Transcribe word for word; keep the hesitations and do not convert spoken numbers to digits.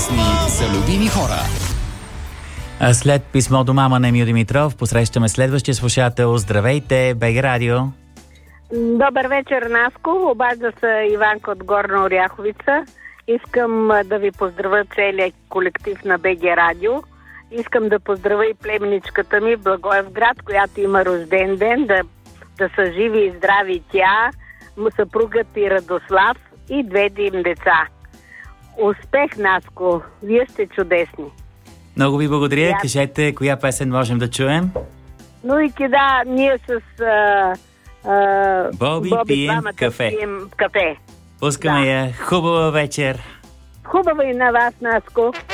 Песни за любими хора. След писмо до мама на Емил Димитров посрещаме следващия слушател. Здравейте, БГ Радио. Добър вечер, Наско. Обажда се Иванка от Горна Оряховица. Искам да ви поздравя целият колектив на БГ Радио. Искам да поздравя и племеничката ми в Благоевград, която има рожден ден, да, да са живи и здрави тя, съпругът и Радослав и двете им деца. Успех, Наско! Вие сте чудесни! Много ви благодаря. Я... Кажете, коя песен можем да чуем? Но и да, ние с а, а, Боби, Боби пием кафе. Пием кафе. Пускаме да. Я. Хубава вечер! Хубава и на вас, Наско!